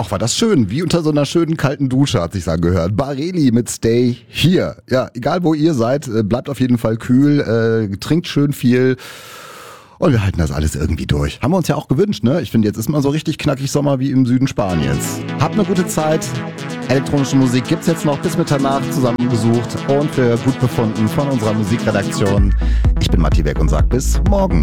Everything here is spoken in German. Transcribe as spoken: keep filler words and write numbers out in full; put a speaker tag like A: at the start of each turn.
A: Ach, war das schön. Wie unter so einer schönen kalten Dusche hat sich's angehört. Bareli mit Stay Here. Ja, egal wo ihr seid, bleibt auf jeden Fall kühl, äh, trinkt schön viel. Und wir halten das alles irgendwie durch. Haben wir uns ja auch gewünscht, ne? Ich finde, jetzt ist mal so richtig knackig Sommer wie im Süden Spaniens. Habt eine gute Zeit. Elektronische Musik gibt's jetzt noch bis Mitternacht zusammengesucht und für gut befunden von unserer Musikredaktion. Ich bin Matti Weg und sag bis morgen.